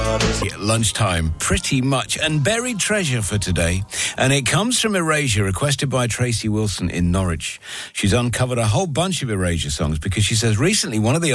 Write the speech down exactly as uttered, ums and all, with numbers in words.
Yeah, lunchtime, pretty much. And buried treasure for today. And it comes from Erasure, requested by Tracy Wilson in Norwich. She's uncovered a whole bunch of Erasure songs because she says recently one of the